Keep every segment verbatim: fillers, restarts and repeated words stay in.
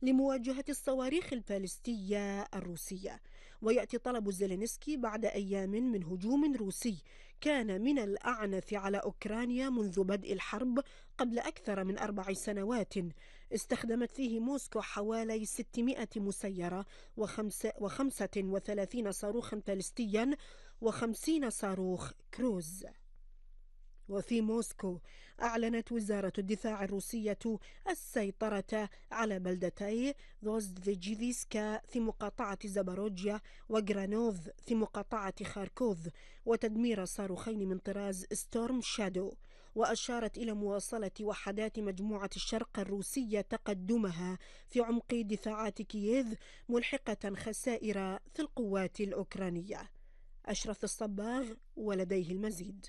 لمواجهة الصواريخ البالستية الروسية. ويأتي طلب زيلينسكي بعد أيام من هجوم روسي كان من الأعنف على أوكرانيا منذ بدء الحرب قبل أكثر من أربع سنوات، استخدمت فيه موسكو حوالي ستمائة مسيرة وخمس وخمسة وثلاثين صاروخا بالستيا وخمسين صاروخ كروز. وفي موسكو أعلنت وزارة الدفاع الروسية السيطرة على بلدتي غوزدفيجيفيسكا في مقاطعة زاباروجيا وغرانوف في مقاطعة خاركوف، وتدمير صاروخين من طراز ستورم شادو. وأشارت إلى مواصلة وحدات مجموعة الشرق الروسية تقدمها في عمق دفاعات كييف، ملحقة خسائر في القوات الأوكرانية. أشرف الصباغ ولديه المزيد.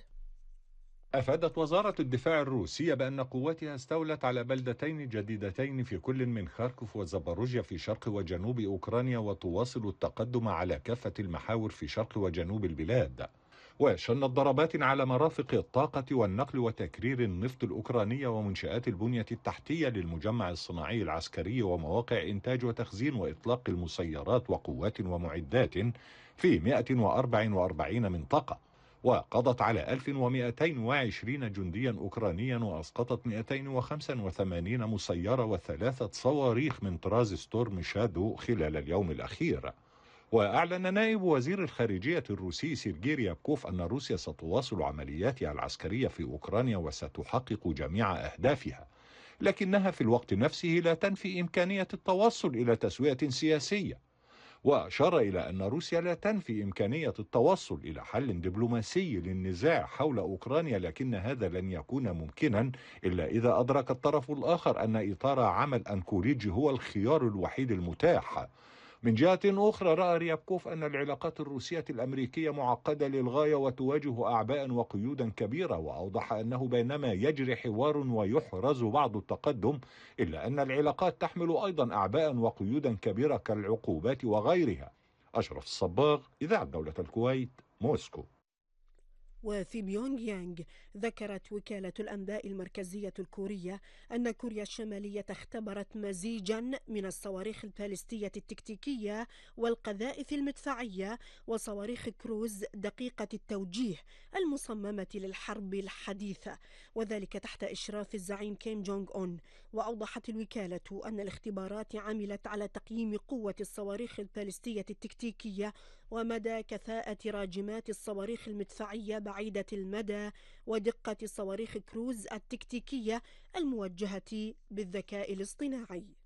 أفادت وزارة الدفاع الروسية بأن قواتها استولت على بلدتين جديدتين في كل من خاركوف وزاباروجيا في شرق وجنوب أوكرانيا، وتواصل التقدم على كافة المحاور في شرق وجنوب البلاد، وشنت ضربات على مرافق الطاقة والنقل وتكرير النفط الأوكرانية ومنشآت البنية التحتية للمجمع الصناعي العسكري ومواقع إنتاج وتخزين وإطلاق المسيرات وقوات ومعدات في مئة وأربعة وأربعين منطقة، وقضت على ألف ومئتين وعشرين جنديا أوكرانيا، وأسقطت مئتين وخمسة وثمانين مسيرة وثلاثة صواريخ من طراز ستورم شادو خلال اليوم الأخير. وأعلن نائب وزير الخارجية الروسي سيرجي ريابكوف أن روسيا ستواصل عملياتها العسكرية في أوكرانيا وستحقق جميع أهدافها، لكنها في الوقت نفسه لا تنفي إمكانية التوصل إلى تسوية سياسية. وأشار إلى أن روسيا لا تنفي إمكانية التوصل إلى حل دبلوماسي للنزاع حول أوكرانيا، لكن هذا لن يكون ممكنا إلا إذا أدرك الطرف الآخر أن إطار عمل أنكوريج هو الخيار الوحيد المتاح. من جهة أخرى، رأى ريابكوف أن العلاقات الروسية الأمريكية معقدة للغاية وتواجه أعباء وقيودا كبيرة، وأوضح أنه بينما يجري حوار ويحرز بعض التقدم، إلا أن العلاقات تحمل أيضا أعباء وقيودا كبيرة كالعقوبات وغيرها. أشرف الصباغ، إذاعة دولة الكويت، موسكو. وفي بيونغ يانغ ذكرت وكالة الأنباء المركزية الكورية أن كوريا الشمالية اختبرت مزيجا من الصواريخ البالستية التكتيكية والقذائف المدفعية وصواريخ كروز دقيقة التوجيه المصممة للحرب الحديثة، وذلك تحت إشراف الزعيم كيم جونغ أون. وأوضحت الوكالة أن الاختبارات عملت على تقييم قوة الصواريخ البالستية التكتيكية ومدى كفاءة راجمات الصواريخ المدفعية بعيدة المدى ودقة صواريخ كروز التكتيكية الموجهة بالذكاء الاصطناعي.